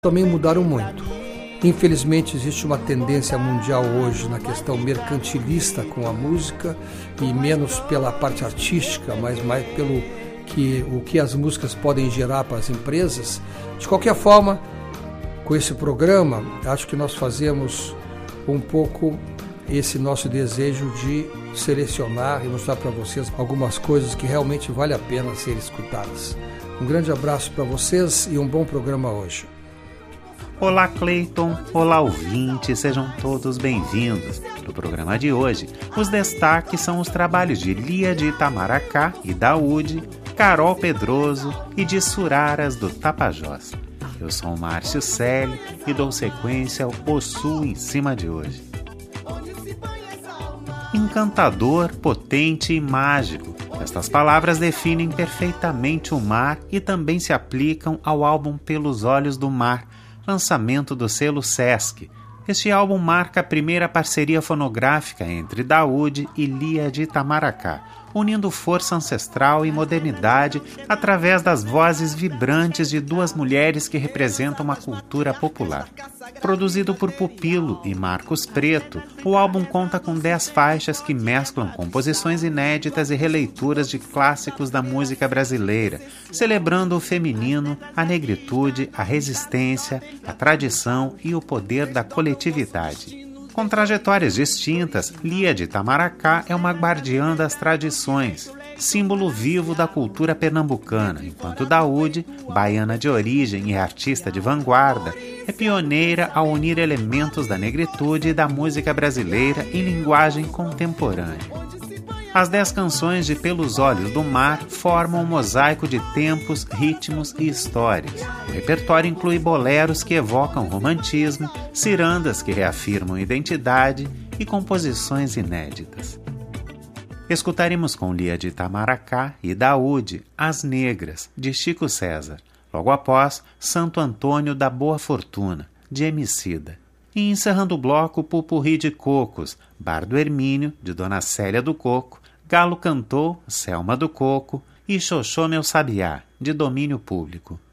também mudaram muito. Infelizmente existe uma tendência mundial hoje na questão mercantilista com a música e menos pela parte artística, mas mais pelo o que as músicas podem gerar para as empresas. De qualquer forma, com esse programa, acho que nós fazemos um pouco esse nosso desejo de selecionar e mostrar para vocês algumas coisas que realmente vale a pena ser escutadas. Um grande abraço para vocês e um bom programa hoje. Olá, Cleiton. Olá, ouvintes. Sejam todos bem-vindos. No programa de hoje, os destaques são os trabalhos de Lia de Itamaracá e Daúde, Carol Pedroso e de Suraras do Tapajós. Eu sou o Márcio Selle e dou sequência ao Ossu em cima de hoje. Encantador, potente e mágico. Estas palavras definem perfeitamente o mar e também se aplicam ao álbum Pelos Olhos do Mar, lançamento do selo Sesc. Este álbum marca a primeira parceria fonográfica entre Daúde e Lia de Itamaracá, unindo força ancestral e modernidade através das vozes vibrantes de duas mulheres que representam uma cultura popular. Produzido por Pupilo e Marcos Preto, o álbum conta com 10 faixas que mesclam composições inéditas e releituras de clássicos da música brasileira, celebrando o feminino, a negritude, a resistência, a tradição e o poder da coletividade. Com trajetórias distintas, Lia de Itamaracá é uma guardiã das tradições, símbolo vivo da cultura pernambucana, enquanto Daúde, baiana de origem e artista de vanguarda, é pioneira ao unir elementos da negritude e da música brasileira em linguagem contemporânea. As 10 canções de Pelos Olhos do Mar formam um mosaico de tempos, ritmos e histórias. O repertório inclui boleros que evocam romantismo, cirandas que reafirmam identidade e composições inéditas. Escutaremos com Lia de Itamaracá e Daúde As Negras, de Chico César. Logo após, Santo Antônio da Boa Fortuna, de Emicida. E encerrando o bloco, Pupurri de Cocos, Bar do Hermínio, de Dona Célia do Coco, Galo Cantou, Selma do Coco e Xoxô Meu Sabiá, de domínio público.